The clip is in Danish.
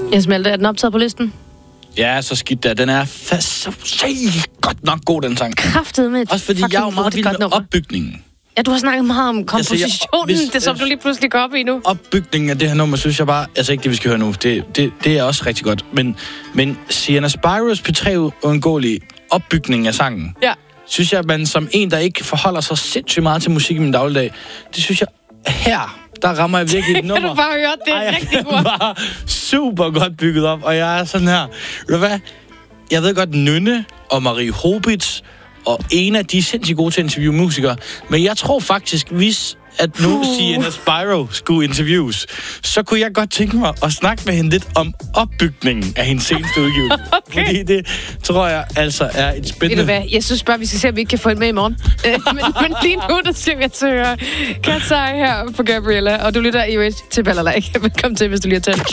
Jeg smelter. Er den optaget på listen? Ja, så skidt der. Den er fast godt nok god, den sang. Kraftet med. Også fordi jeg er jo meget vild med opbygningen. Ja, du har snakket meget om kompositionen. Det er som du lige pludselig går op i nu. Opbygningen af det her nummer, synes jeg bare... Altså ikke det, vi skal høre nu. Det er også rigtig godt. Men Sienna Spiros P3 uundgåelig opbygning af sangen. Ja. Synes jeg, at man som en, der ikke forholder sig sindssygt meget til musik i min dagligdag, det synes jeg, her, der rammer jeg virkelig et nummer. Kan du bare høre, det er rigtig godt. Bare super godt bygget op, og jeg er sådan her. Ved du hvad? Jeg ved godt, Nynne og Marie Hobitz og en af de sindssygt gode til at interviewe musikere, men jeg tror faktisk, hvis at nu Sienna Spiro skulle interviews, så kunne jeg godt tænke mig at snakke med hende lidt om opbygningen af hendes seneste udgivelse. Okay. Fordi det tror jeg altså er et spændende... Ved du hvad? Jeg synes bare, vi skal se, om vi ikke kan få hende med i morgen. men lige nu, der siger vi til at høre Cat's Eye her på Gabriella, og du lytter i til Balalaika. Velkommen til, hvis du lige har tændt.